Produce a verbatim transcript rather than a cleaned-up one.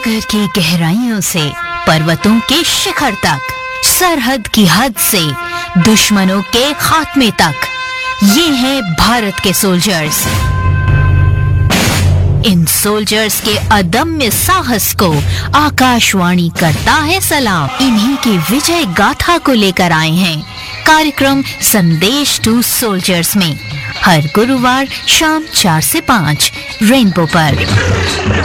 सागर की गहराइयों से पर्वतों के शिखर तक, सरहद की हद से दुश्मनों के खात्मे तक, ये हैं भारत के सोल्जर्स। इन सोल्जर्स के अदम्य साहस को आकाशवाणी करता है सलाम। इन्हीं की विजय गाथा को लेकर आए हैं कार्यक्रम संदेश टू सोल्जर्स में, हर गुरुवार शाम चार से पाँच रेनबो पर।